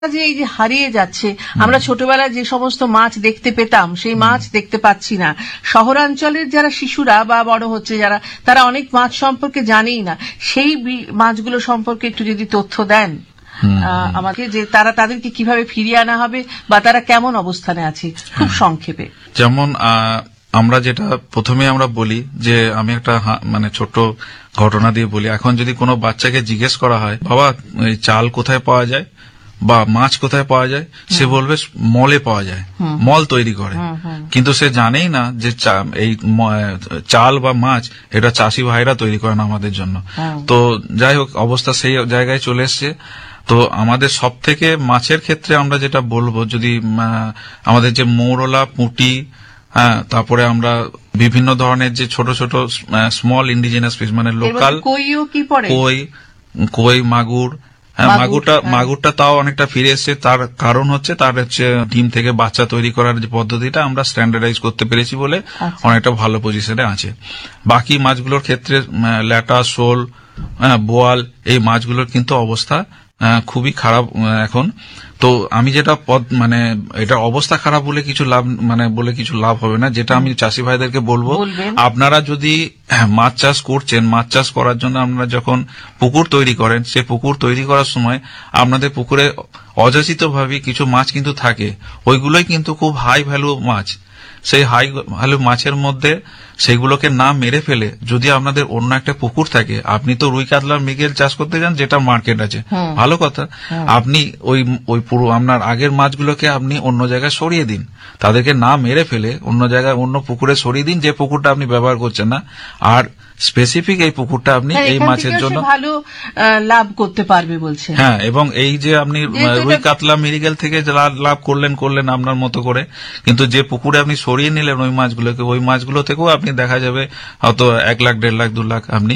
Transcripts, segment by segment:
যে এই যে হারিয়ে যাচ্ছে, আমরা ছোটবেলায় যে সমস্ত মাছ দেখতে পেতাম সেই মাছ দেখতে পাচ্ছি না। শহরাঞ্চলের যারা শিশুরা বা বড় হচ্ছে যারা, তারা অনেক মাছ সম্পর্কে জানেই না। সেই মাছগুলো সম্পর্কে একটু যদি তথ্য দেন আমাকে, যে তারা তাদেরকে কিভাবে ফিরিয়ে আনা হবে বা তারা কেমন অবস্থানে আছে, খুব সংক্ষেপে। যেমন আমরা যেটা প্রথমে আমরা বলি যে, আমি একটা মানে ছোট ঘটনা দিয়ে বলি। এখন যদি কোনো বাচ্চাকে জিজ্ঞেস করা হয়, বাবা এই চাল কোথায় পাওয়া যায় বা মাছ কোথায় পাওয়া যায়, সে বলবে মলে পাওয়া যায়, মল তৈরি করে। কিন্তু সে জানেই না যে এই চাল বা মাছ এটা চাষি ভাইরা তৈরি করেন আমাদের জন্য। তো যাই হোক, অবস্থা সেই জায়গায় চলে এসছে। তো আমাদের সব থেকে মাছের ক্ষেত্রে আমরা যেটা বলবো, যদি আমাদের যে মৌরলা, পুঁটি, তারপরে আমরা বিভিন্ন ধরনের যে ছোট ছোট স্মল ইন্ডিজিনাস ফিশ, মানে লোকাল কই, মাগুর, মাগুরটা তাও অনেকটা ফিরে এসছে। তার কারণ হচ্ছে তার ডিম থেকে বাচ্চা তৈরি করার যে পদ্ধতিটা আমরা স্ট্যান্ডার্ডাইজ করতে পেরেছি বলে অনেকটা ভালো পজিশনে আছে। বাকি মাছগুলোর ক্ষেত্রে ল্যাটা, শোল, বোয়াল, এই মাছগুলোর কিন্তু অবস্থা খুবই খারাপ এখন। তো আমি যেটা মানে এটা অবস্থা খারাপ বলে কিছু লাভ হবে না। যেটা আমি চাষি ভাইদেরকে বলবো, আপনারা যদি মাছ চাষ করছেন, মাছ চাষ করার জন্য আপনারা যখন পুকুর তৈরি করেন, সে পুকুর তৈরি করার সময় আপনাদের পুকুরে অযাচিতভাবে কিছু মাছ কিন্তু থাকে, ওইগুলোই কিন্তু খুব হাই ভ্যালু মাছ। সেই হাই ভ্যালু মাছের মধ্যে সেগুলোকে না মেরে ফেলে যদি আপনাদের অন্য একটা পুকুর থাকে, আপনি তো রুই, কাতলা, মৃগেল চাষ করতে যান যেটা মার্কেট আছে, ভালো কথা, আপনি ওই পুরো আপনার আগের মাছগুলোকে আপনি অন্য জায়গায় সরিয়ে দিন, তাদেরকে না মেরে ফেলে অন্য জায়গায় অন্য পুকুরে সরিয়ে দিন, যে পুকুরটা আপনি ব্যবহার করছেন না। আর স্পেসিফিক এই পুকুরটা আপনি এই মাছের জন্য ভালো লাভ করতে পারবে বলছে। হ্যাঁ, এবং এই যে আপনি রুই, কাতলা, মৃগেল থেকে লাভ করলেন আপনার মতো করে, কিন্তু যে পুকুরে আপনি সরিয়ে নিলেন ওই মাছগুলোকে, ওই মাছগুলো থেকেও আপনি দেখা যাবে হয়তো 1 লাখ, 1.5 লাখ, 2 লাখ আপনি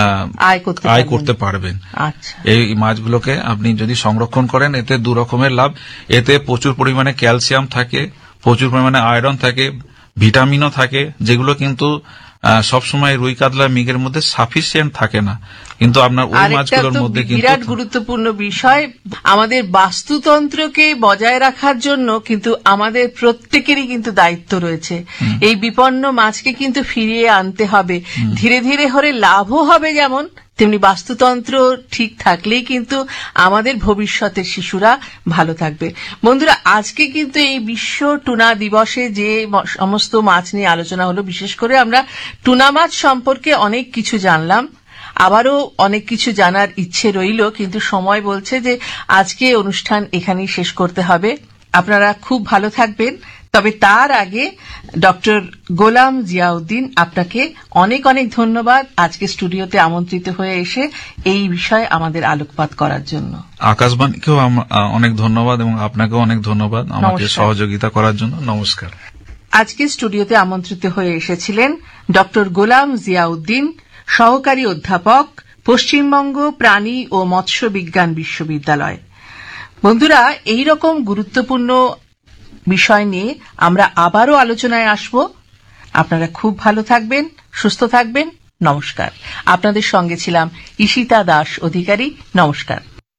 আয় করতে পারবেন। এই মাছগুলোকে আপনি যদি সংরক্ষণ করেন, এতে 2 রকমের লাভ। এতে প্রচুর পরিমাণে ক্যালসিয়াম থাকে, প্রচুর পরিমাণে আয়রন থাকে, ভিটামিনও থাকে, যেগুলো কিন্তু সবসময় রুই, কাতলা, মৃগের মধ্যে সাফিসিয়েন্ট থাকে না, কিন্তু আপনার ওই মাছগুলোর মধ্যে কিন্তু বিরাট গুরুত্বপূর্ণ বিষয়। আমাদের বাস্তুতন্ত্রকে বজায় রাখার জন্য কিন্তু আমাদের প্রত্যেকেরই কিন্তু দায়িত্ব রয়েছে। এই বিপন্ন মাছকে কিন্তু ফিরিয়ে আনতে হবে। ধীরে ধীরে হলে লাভও হবে, যেমন তেমনি বাস্তুতন্ত্র ঠিক থাকলেই কিন্তু আমাদের ভবিষ্যতের শিশুরা ভালো থাকবে। বন্ধুরা, আজকে কিন্তু এই বিশ্ব টুনা দিবসে যে সমস্ত মাছ নিয়ে আলোচনা হলো, বিশেষ করে আমরা টুনা মাছ সম্পর্কে অনেক কিছু জানলাম, আবারও অনেক কিছু জানার ইচ্ছে রইল, কিন্তু সময় বলছে যে আজকে অনুষ্ঠান এখানেই শেষ করতে হবে। আপনারা খুব ভালো থাকবেন। তবে তার আগে ডক্টর গোলাম জিয়াউদ্দিন, আপনাকে অনেক অনেক ধন্যবাদ আজকে স্টুডিওতে আমন্ত্রিত হয়ে এসে এই বিষয়ে আমাদের আলোকপাত করার জন্য। আকাশবাণীকেও অনেক ধন্যবাদ এবং আপনাকেও অনেক ধন্যবাদ আমাকে সহযোগিতা করার জন্য। নমস্কার। আজকে স্টুডিওতে আমন্ত্রিত হয়ে এসেছিলেন ডক্টর গোলাম জিয়াউদ্দিন, সহকারী অধ্যাপক, পশ্চিমবঙ্গ প্রাণী ও মৎস্য বিজ্ঞান বিশ্ববিদ্যালয়। বন্ধুরা, এই রকম গুরুত্বপূর্ণ বিষয় নিয়ে আমরা আবারও আলোচনায় আসব। আপনারা খুব ভালো থাকবেন, সুস্থ থাকবেন। নমস্কার। আপনাদের সঙ্গে ছিলাম ঈশিতা দাস অধিকারী। নমস্কার।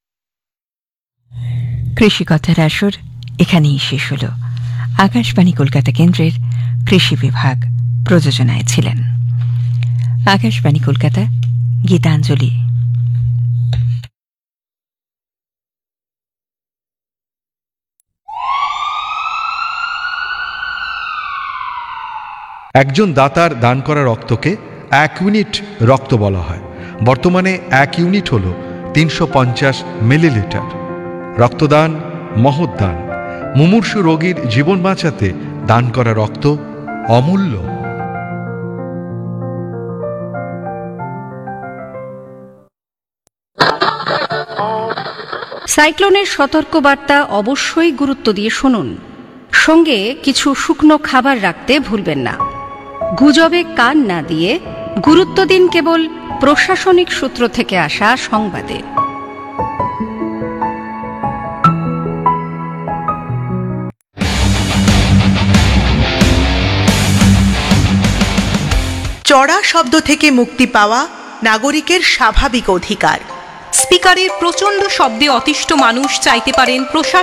কৃষি কথার আসর এখানেই শেষ হল। আকাশবাণী কলকাতা কেন্দ্রের কৃষি বিভাগ প্রযোজনায় ছিলেন আকাশবাণী কলকাতা। গীতাঞ্জলি। একজন দাতার দান করা রক্তকে 1 ইউনিট রক্ত বলা হয়। বর্তমানে 1 ইউনিট হল 350 মিলিলিটার। রক্তদান মহৎ দান। মুমূর্ষু রোগীর জীবন বাঁচাতে দান করা রক্ত অমূল্য। সাইক্লোনের সতর্কবার্তা অবশ্যই গুরুত্ব দিয়ে শুনুন। সঙ্গে কিছু শুকনো খাবার রাখতে ভুলবেন না। গুজবে কান না দিয়ে গুরুত্ব দিন কেবল প্রশাসনিক সূত্র থেকে আসা সংবাদে। চড়া শব্দ থেকে মুক্তি পাওয়া নাগরিকের স্বাভাবিক অধিকার। স্পিকারের প্রচণ্ড শব্দে অতিষ্ঠ মানুষ চাইতে পারেন